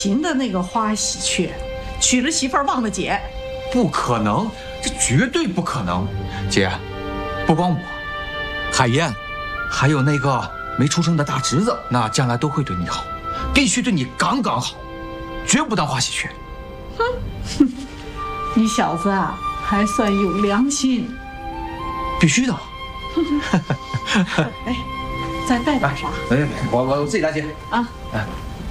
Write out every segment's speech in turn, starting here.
秦的那个花喜鹊，娶了媳妇儿忘了姐， 不可能，这绝对不可能。姐，不光我，海燕，还有那个没出生的大侄子，那将来都会对你好，必须对你刚刚好，绝不当花喜鹊。 哼，你小子啊，还算有良心。 必须的。 哎，再带点啥？ 哎，我自己来接啊。 来。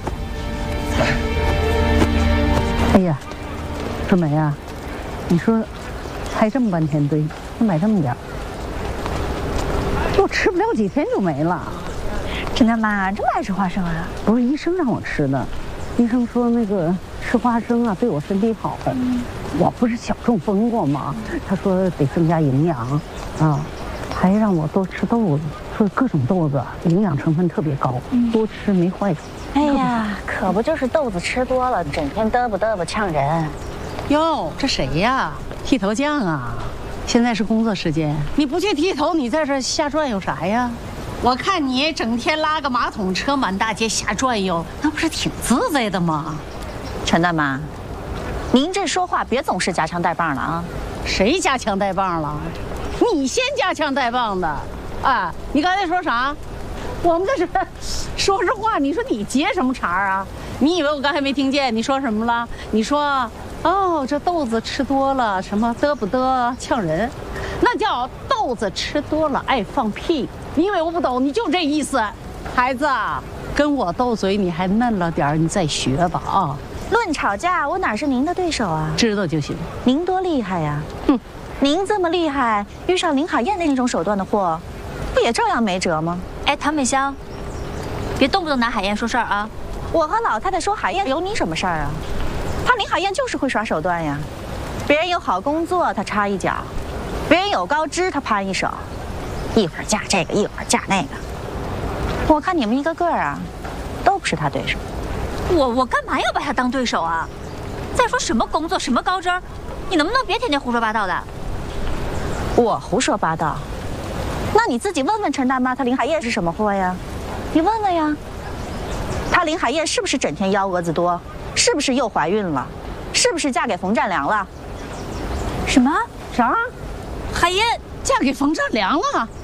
哎呀，春梅啊，你说排这么半天队，就买这么点儿，我吃不了几天就没了。 陈大妈这么爱吃花生啊？ 不是医生让我吃的，医生说那个吃花生啊对我身体好。我不是小中风过吗？他说得增加营养啊，还让我多吃豆子，说各种豆子营养成分特别高，多吃没坏处。 哎呀，可不就是豆子吃多了，整天嘚啵呛人。 哟，这谁呀？剃头匠啊！现在是工作时间，你不去剃头，你在这瞎转悠啥呀？我看你整天拉个马桶车满大街瞎转悠，那不是挺自在的吗？ 陈大妈，您这说话别总是夹枪带棒了啊！ 谁夹枪带棒了？你先夹枪带棒的。啊，你刚才说啥？我们在这说实话，你说你接什么茬啊？你以为我刚才没听见？你说什么了？你说哦，这豆子吃多了，什么嘚不嘚呛人，那叫豆子吃多了爱放屁。你以为我不懂？你就这意思。孩子，跟我斗嘴你还嫩了点，你再学吧啊！ 论吵架，我哪是您的对手啊？ 知道就行。 您多厉害呀！哼，您这么厉害，遇上林海燕那种手段的货，不也照样没辙吗？ 哎，唐美香，别动不动拿海燕说事儿啊！ 我和老太太说海燕有你什么事儿啊？她林海燕就是会耍手段呀，别人有好工作她插一脚，别人有高枝她攀一手，一会儿嫁这个一会儿嫁那个。我看你们一个个啊，都不是她对手。 我干嘛要把她当对手啊？再说什么工作什么高枝儿，你能不能别天天胡说八道的？ 我胡说八道？那你自己问问陈大妈，她林海燕是什么货呀？你问问呀。她林海燕是不是整天幺蛾子多？是不是又怀孕了？是不是嫁给冯占良了？ 什么？ 啥？ 海燕嫁给冯占良了？